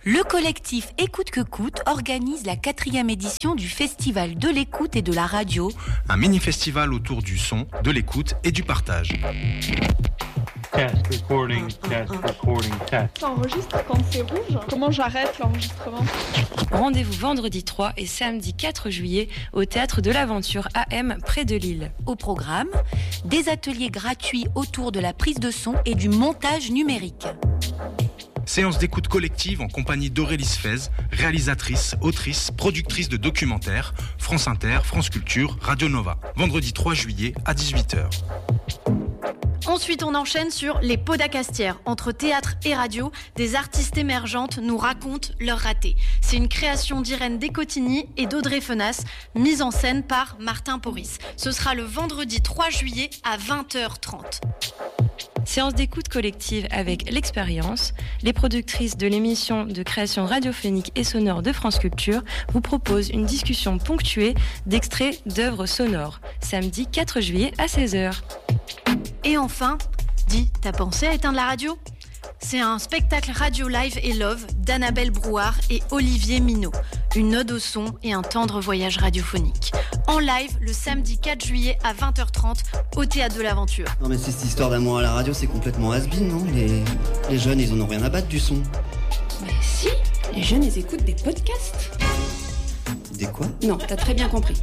Le collectif Écoute que coûte organise la 4e édition du Festival de l'écoute et de la radio. Un mini-festival autour du son, de l'écoute et du partage. Test, recording, test. Ça enregistre quand c'est rouge. Comment j'arrête l'enregistrement ? Rendez-vous vendredi 3 et samedi 4 juillet au Théâtre de l'Aventure AM près de Lille. Au programme, des ateliers gratuits autour de la prise de son et du montage numérique. Séance d'écoute collective en compagnie d'Aurélie Sfez, réalisatrice, autrice, productrice de documentaires, France Inter, France Culture, Radio Nova. Vendredi 3 juillet à 18h. Ensuite, on enchaîne sur Les Pots d'Acastière. Entre théâtre et radio, des artistes émergentes nous racontent leur raté. C'est une création d'Irène Descotigny et d'Audrey Fenas, mise en scène par Martin Porris. Ce sera le vendredi 3 juillet à 20h30. Séance d'écoute collective avec l'expérience. Les productrices de l'émission de création radiophonique et sonore de France Culture vous proposent une discussion ponctuée d'extraits d'œuvres sonores. Samedi 4 juillet à 16h. Et enfin, dis, t'as pensé à éteindre la radio ? C'est un spectacle radio live et love d'Annabelle Brouard et Olivier Minot. Une ode au son et un tendre voyage radiophonique. En live le samedi 4 juillet à 20h30 au Théâtre de l'Aventure. Non mais cette histoire d'amour à la radio, c'est complètement has-been, non ? Les jeunes, ils en ont rien à battre du son. Mais si, les jeunes, ils écoutent des podcasts. Des quoi ? Non, t'as très bien compris.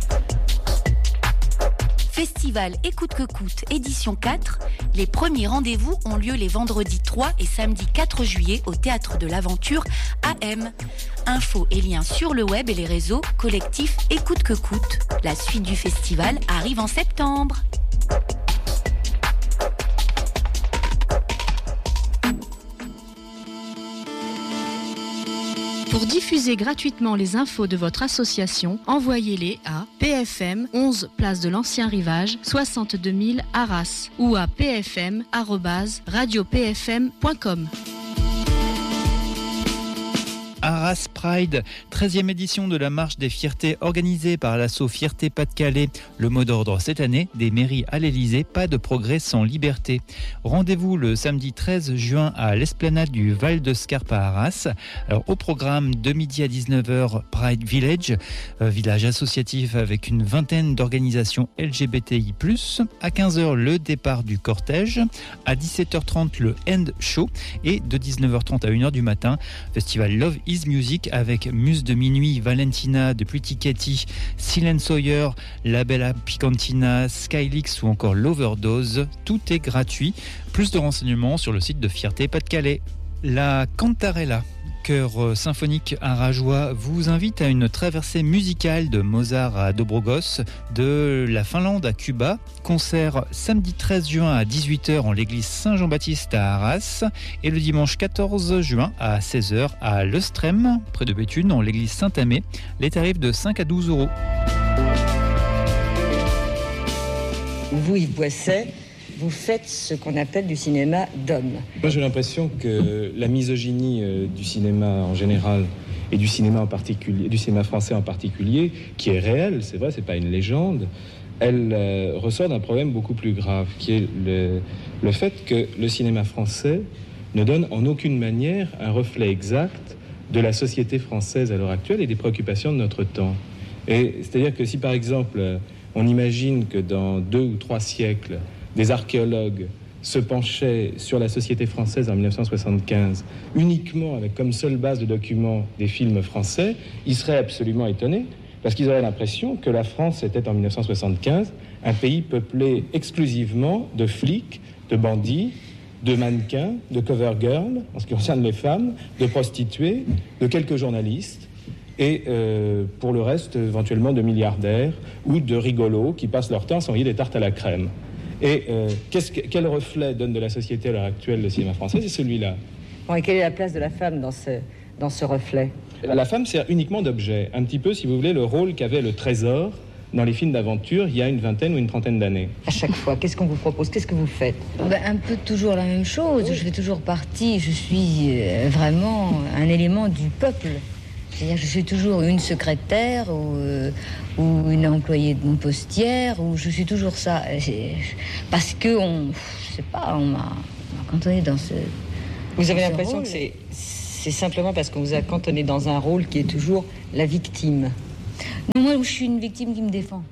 Festival Écoute que coûte, édition 4. Les premiers rendez-vous ont lieu les vendredis 3 et samedi 4 juillet au Théâtre de l'Aventure AM. Infos et liens sur le web et les réseaux collectif Écoute que coûte. La suite du festival arrive en septembre. Pour diffuser gratuitement les infos de votre association, envoyez-les à PFM 11 place de l'Ancien Rivage 62 000 Arras ou à pfm@radiopfm.com. Arras Pride, 13e édition de la Marche des Fiertés organisée par l'asso Fierté Pas-de-Calais. Le mot d'ordre cette année, des mairies à l'Elysée, pas de progrès sans liberté. Rendez-vous le samedi 13 juin à l'esplanade du Val de Scarpe à Arras. Alors, au programme de midi à 19h, Pride Village, village associatif avec une vingtaine d'organisations LGBTI+. À 15h, le départ du cortège. À 17h30, le End Show. Et de 19h30 à 1h du matin, festival Love is Music avec Muse de Minuit, Valentina de Pretty Katy, Silent Sawyer, La Bella Picantina, Skylix ou encore l'Overdose. Tout est gratuit. Plus de renseignements sur le site de Fierté Pas-de-Calais. La Cantarella, chœur symphonique arageois, vous invite à une traversée musicale de Mozart à Dobrogos, de la Finlande à Cuba. Concert samedi 13 juin à 18h en l'église Saint-Jean-Baptiste à Arras et le dimanche 14 juin à 16h à l'Eustrem, près de Béthune, en l'église Saint-Amé. Les tarifs de 5 à 12 euros. Vous, Yves Boisset, vous faites ce qu'on appelle du cinéma d'homme. Moi, j'ai l'impression que la misogynie du cinéma en général et du cinéma en particulier, du cinéma français en particulier, qui est réelle, c'est vrai, c'est pas une légende, elle ressort d'un problème beaucoup plus grave, qui est le fait que le cinéma français ne donne en aucune manière un reflet exact de la société française à l'heure actuelle et des préoccupations de notre temps. Et c'est-à-dire que si, par exemple, on imagine que dans 2 ou 3 siècles, des archéologues se penchaient sur la société française en 1975 uniquement avec comme seule base de documents des films français, ils seraient absolument étonnés parce qu'ils auraient l'impression que la France était en 1975 un pays peuplé exclusivement de flics, de bandits, de mannequins, de cover girls, en ce qui concerne les femmes, de prostituées, de quelques journalistes et pour le reste éventuellement de milliardaires ou de rigolos qui passent leur temps à s'envoyer des tartes à la crème. Et quel reflet donne de la société à l'heure actuelle le cinéma français ? C'est celui-là. Bon, et quelle est la place de la femme dans ce reflet ? La femme sert uniquement d'objet. Un petit peu, si vous voulez, le rôle qu'avait le trésor dans les films d'aventure il y a une vingtaine ou une trentaine d'années. À chaque fois, qu'est-ce qu'on vous propose ? Qu'est-ce que vous faites ? Un peu toujours la même chose. Je fais toujours partie, je suis vraiment un élément du peuple. C'est-à-dire que je suis toujours une secrétaire ou une employée d'une postière, ou je suis toujours ça. Parce que on m'a cantonné dans ce... Vous avez l'impression que c'est simplement parce qu'on vous a cantonné dans un rôle qui est toujours la victime. Non, moi, je suis une victime qui me défend.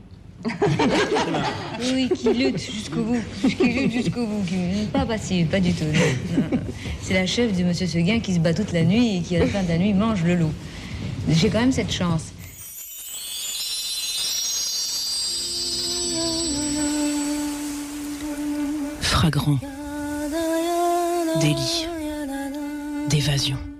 Oui, qui lutte jusqu'au bout. Qui lutte jusqu'au bout. Pas passive, pas du tout. Non. C'est la chef de Monsieur Seguin qui se bat toute la nuit et qui, à la fin de la nuit, mange le loup. J'ai quand même cette chance. Fragrant. Délit. D'évasion.